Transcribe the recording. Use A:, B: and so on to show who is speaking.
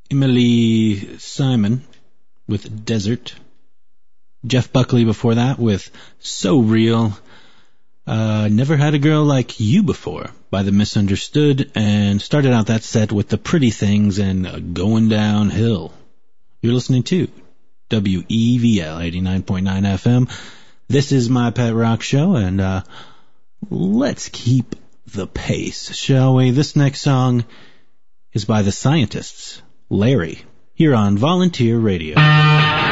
A: Emily Simon with Desert. Jeff Buckley before that with So Real. Never Had a Girl Like You Before by The Misunderstood, and started out that set with The Pretty Things and Going Downhill. You're listening to WEVL 89.9 FM. This is My Pet Rock Show, and let's keep the pace, shall we? This next song is by The Scientists, Larry, here on Volunteer Radio.